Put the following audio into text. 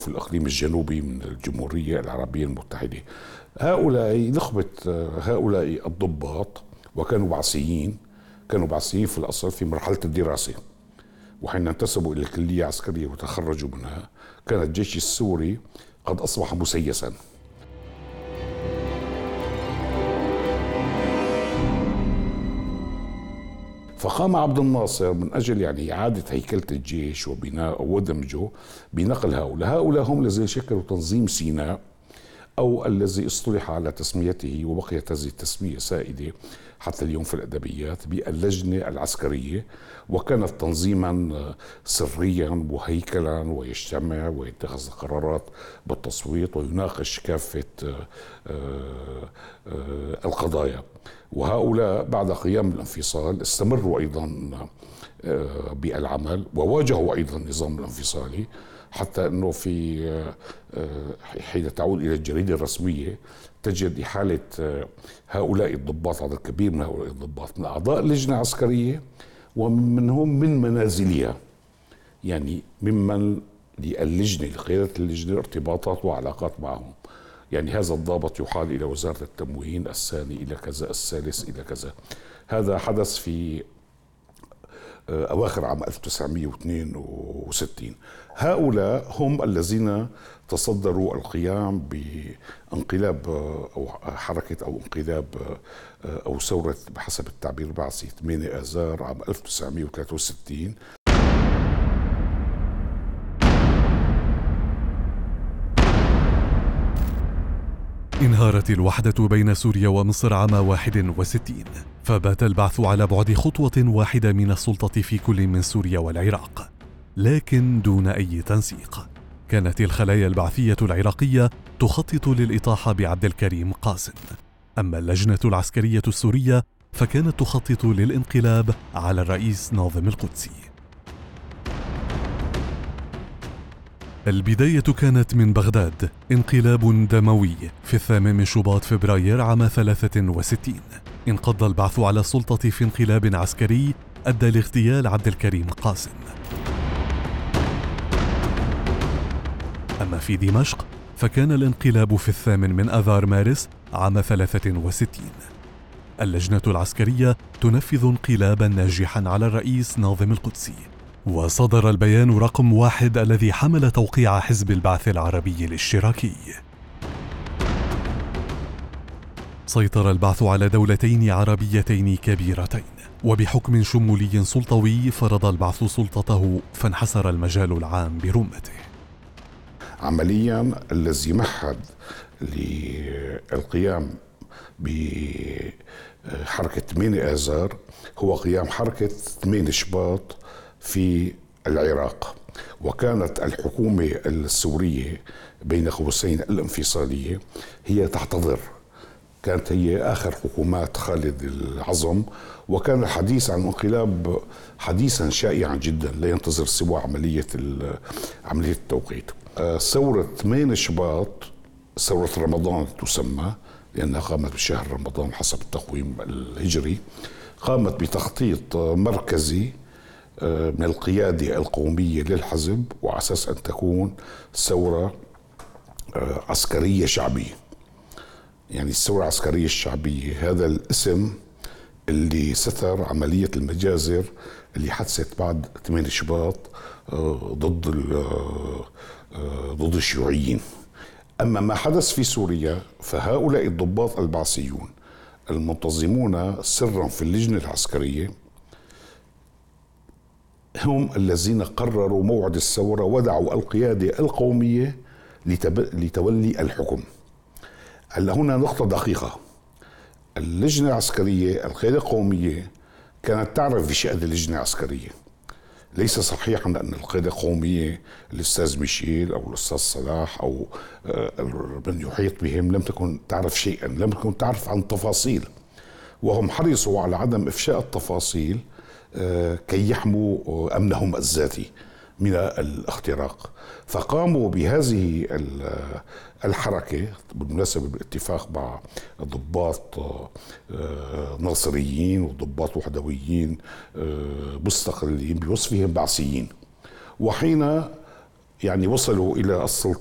في الإقليم الجنوبي من الجمهورية العربية المتحدة. هؤلاء نخبة هؤلاء الضباط، وكانوا بعثيين، كانوا بعثيين في الأصل في مرحلة الدراسة، وحين انتسبوا إلى الكلية العسكرية وتخرجوا منها كان الجيش السوري قد أصبح مسيسا. فقام عبد الناصر من أجل إعادة هيكلة الجيش وبناء ودمجه بنقل هؤلاء هم الذين شكلوا تنظيم سيناء، أو الذي اصطلح على تسميته وبقيت هذه التسمية سائدة حتى اليوم في الأدبيات باللجنة العسكرية، وكانت تنظيما سريا وهيكلا ويجتمع ويتخذ قرارات بالتصويت ويناقش كافة القضايا. وهؤلاء بعد قيام الانفصال استمروا أيضا بالعمل وواجهوا أيضا النظام الانفصالي، حتى أنه في حين تعود إلى الجريدة الرسمية تجد إحالة هؤلاء الضباط، عدد كبير من هؤلاء الضباط من أعضاء لجنة عسكرية ومنهم من منازلها، يعني ممن للجنة لقيادة اللجنة ارتباطات وعلاقات معهم. يعني هذا الضابط يحال إلى وزارة التموين، الثاني إلى كذا، الثالث إلى كذا. هذا حدث في أواخر عام 1962. هؤلاء هم الذين تصدروا القيام بانقلاب أو حركة أو انقلاب أو ثورة بحسب التعبير البعثي 8 آذار عام 1963. انهارت الوحدة بين سوريا ومصر عام 61، فبات البعث على بعد خطوة واحدة من السلطة في كل من سوريا والعراق، لكن دون أي تنسيق. كانت الخلايا البعثية العراقية تخطط للإطاحة بعبد الكريم قاسم، أما اللجنة العسكرية السورية فكانت تخطط للانقلاب على الرئيس ناظم القدسي. البداية كانت من بغداد، انقلاب دموي في 8 من شباط فبراير عام 63. انقض البعث على السلطة في انقلاب عسكري أدى لاغتيال عبد الكريم قاسم. أما في دمشق فكان الانقلاب في 8 من آذار مارس عام 63. اللجنة العسكرية تنفذ انقلابا ناجحا على الرئيس ناظم القدسي، وصدر البيان رقم 1 الذي حمل توقيع حزب البعث العربي الاشتراكي. سيطر البعث على دولتين عربيتين كبيرتين، وبحكم شمولي سلطوي فرض البعث سلطته، فانحسر المجال العام برمته. عمليا الذي مهد للقيام بحركة 8 آذار هو قيام حركة 8 شباط في العراق، وكانت الحكومة السورية بين قوسين الانفصالية هي تحتضر، كانت هي آخر حكومات خالد العظم، وكان الحديث عن انقلاب حديثا شائعا جدا لا ينتظر سوى عملية التوقيت. ثورة 8 شباط، ثورة رمضان تسمى لأنها قامت بشهر رمضان حسب التقويم الهجري، قامت بتخطيط مركزي من القيادة القومية للحزب، وعلى أساس أن تكون ثورة عسكرية شعبية. يعني الثورة العسكرية الشعبية هذا الاسم اللي ستر عملية المجازر اللي حدثت بعد 8 شباط ضد الشيوعيين. أما ما حدث في سوريا فهؤلاء الضباط البعثيون المنتظمون سرا في اللجنة العسكرية هم الذين قرروا موعد الثورة ودعوا القيادة القومية لتولي الحكم. هلا هنا نقطة دقيقة، اللجنة العسكرية القيادة القومية كانت تعرف بشأن اللجنة العسكرية. ليس صحيحا أن القيادة القومية الأستاذ ميشيل أو الأستاذ صلاح أو من يحيط بهم لم تكن تعرف شيئا، لم تكن تعرف عن تفاصيل، وهم حرصوا على عدم إفشاء التفاصيل كي يحموا أمنهم الذاتي من الاختراق. فقاموا بهذه الحركة بالمناسبة بالاتفاق مع ضباط ناصريين وضباط وحدويين مستقلين بوصفهم بعثيين. وحين يعني وصلوا إلى السلطة